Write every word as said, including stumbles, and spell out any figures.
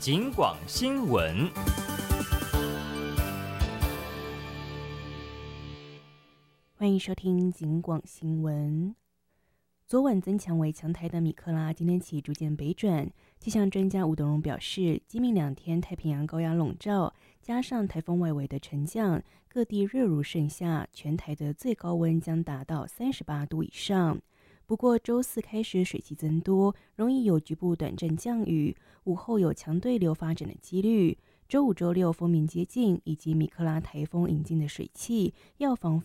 警广新闻。 欢迎收听警广新闻。昨晚增强为强台的米克拉今天起逐渐北转，气象专家吴德荣表示，今明两天太平洋高压笼罩，加上台风外围的沉降，各地热如盛夏，全台的最高温将达到三十八度以上。不过周四开始水汽增多，容易有局部短暂降雨，午后有强对流发展的几率。周五、周六锋面接近，以及米克拉台风引进的水汽，要防